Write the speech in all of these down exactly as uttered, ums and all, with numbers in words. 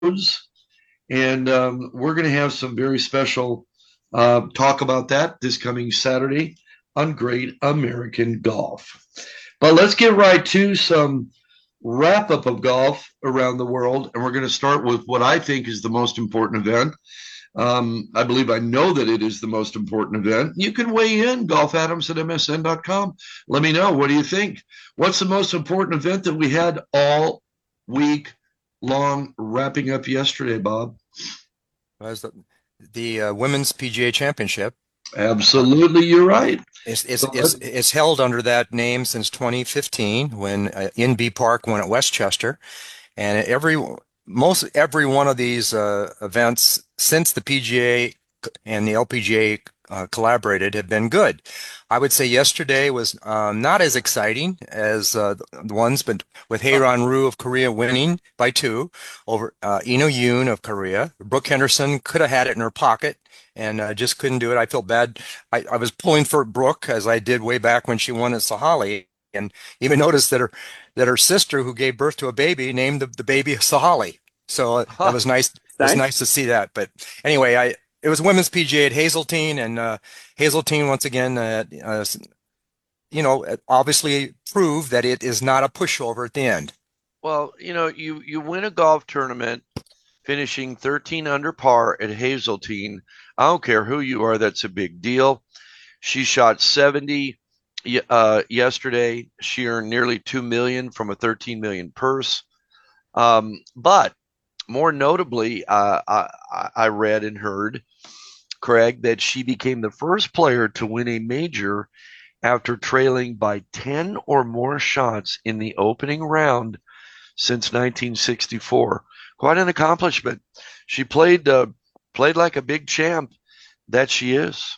And um, we're going to have some very special uh, talk about that this coming Saturday on Great American Golf. But let's get right to some wrap up of golf around the world. And we're going to start with what I think is the most important event. Um, I believe I know that it is the most important event. You can weigh in, golf adams at m s n dot com. Let me know. What do you think? What's the most important event that we had all week long, wrapping up yesterday, Bob? Was the the uh, Women's P G A Championship. Uh, Absolutely, you're right. it's, it's, So let, it's, it's held under that name since twenty fifteen when uh, N B Park won at Westchester. And every most every one of these uh, events since the P G A and the L P G A uh, collaborated have been good. I would say yesterday was uh, not as exciting as uh, the ones, but with Haeron Ryu of Korea winning by two over uh, Ino Yoon of Korea. Brooke Henderson could have had it in her pocket and uh, just couldn't do it. I feel bad. I, I was pulling for Brooke as I did way back when she won at Sahali, and even noticed that her that her sister, who gave birth to a baby, named the, the baby Sahali. So uh, that huh, was nice. It was Nice. nice to see that. But anyway, I it was women's P G A at Hazeltine, and uh, Hazeltine once again, uh, uh, you know, obviously proved that it is not a pushover at the end. Well, you know, you you win a golf tournament finishing thirteen under par at Hazeltine. I don't care who you are, that's a big deal. She shot seventy uh, yesterday. She earned nearly two million dollars from a thirteen million dollars purse. Um, but more notably, uh, I, I read and heard, Craig, that she became the first player to win a major after trailing by ten or more shots in the opening round since nineteen sixty-four. Quite an accomplishment. She played uh, played like a big champ that she is.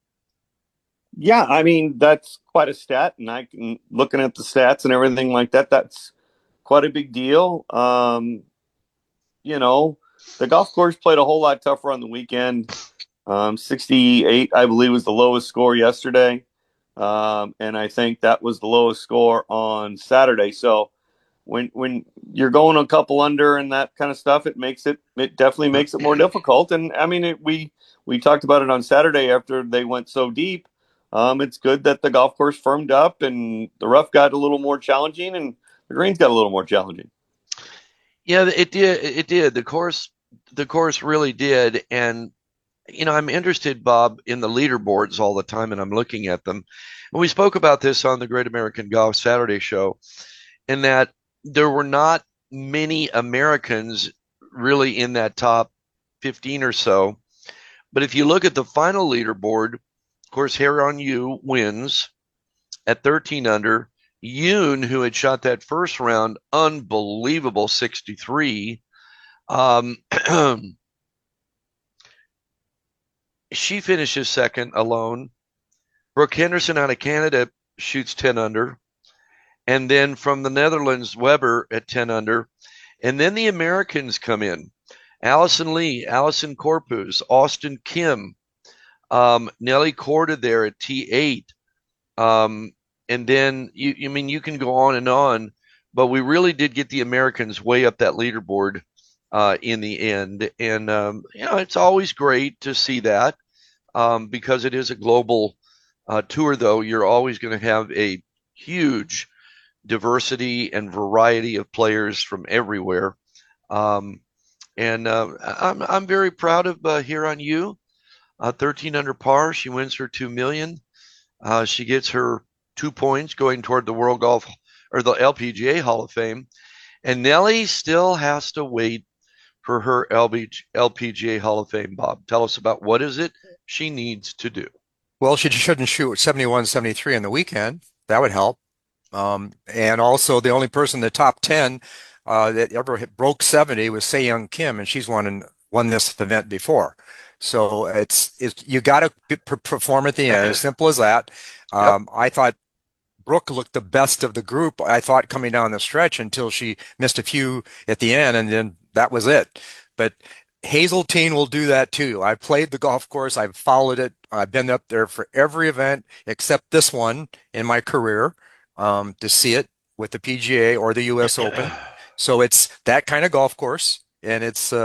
Yeah, I mean that's quite a stat, and I can looking at the stats and everything like that. That's quite a big deal. Um, you know, the golf course played a whole lot tougher on the weekend. Um, sixty-eight, I believe, was the lowest score yesterday, um, and I think that was the lowest score on Saturday. So when when you're going a couple under and that kind of stuff, it makes it it definitely makes it more difficult. And I mean, it, we we talked about it on Saturday after they went so deep. Um, it's good that the golf course firmed up and the rough got a little more challenging and the greens got a little more challenging. Yeah, it did. It did. The course, the course really did. And you know, I'm interested, Bob, in the leaderboards all the time, and I'm looking at them. And we spoke about this on the Great American Golf Saturday show, in that there were not many Americans really in that top fifteen or so. But if you look at the final leaderboard, of course, Haron Yu wins at thirteen under. Yoon, who had shot that first round, unbelievable sixty-three. Um, she finishes second alone. Brooke Henderson out of Canada shoots ten under. And then from the Netherlands, Weber at ten under. And then the Americans come in. Allison Lee, Allison Corpus, Austin Kim, um, Nelly Corda there at T eight. Um, and then, you, I mean, you can go on and on, but we really did get the Americans way up that leaderboard uh, in the end. And, um, you know, it's always great to see that um, because it is a global uh, tour, though. You're always going to have a huge diversity and variety of players from everywhere. Um, and uh, I'm I'm very proud of uh, Here You. Uh, thirteen under par, she wins her two million. Uh, she gets her two points going toward the World Golf or the L P G A Hall of Fame. And Nelly still has to wait for her L P G A Hall of Fame. Bob, tell us about what is it she needs to do. Well, she shouldn't shoot seventy-one, seventy-three on the weekend. That would help. Um, and also, the only person in the top ten uh, that ever hit, broke seventy was Se Young Kim, and she's won and won this event before. So it's, it's you got to perform at the end. As simple as that. Yep. Um, I thought Brooke looked the best of the group. I thought coming down the stretch until she missed a few at the end, and then that was it. But Hazeltine will do that too. I've played the golf course. I've followed it. I've been up there for every event except this one in my career um, to see it with the P G A or the U S Open. So it's that kind of golf course. and it's uh,